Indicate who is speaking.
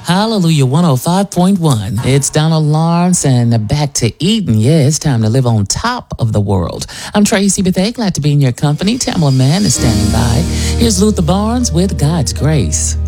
Speaker 1: Hallelujah 105.1. It's Donald Lawrence and back to Eden. Yeah, it's time to live on top of the world. I'm Tracy Bethea, glad to be in your company. Tamala Mann is standing by. Here's Luther Barnes with God's Grace.